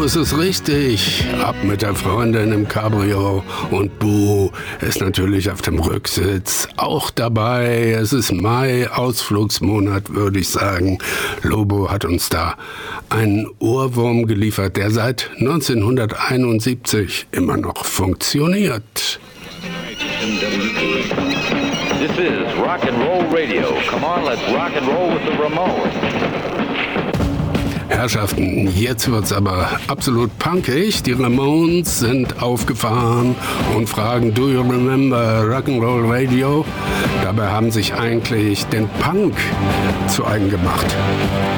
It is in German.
ist es richtig. Ab mit der Freundin im Cabrio und Bu ist natürlich auf dem Rücksitz auch dabei. Es ist Mai, Ausflugsmonat, würde ich sagen. Lobo hat uns da einen Ohrwurm geliefert, der seit 1971 immer noch funktioniert. This is Rock and Roll Radio. Come on, let's rock and roll with the Ramones. Herrschaften, jetzt wird's aber absolut punkig. Die Ramones sind aufgefahren und fragen, do you remember Rock'n'Roll Radio? Dabei haben sich eigentlich den Punk zu eigen gemacht.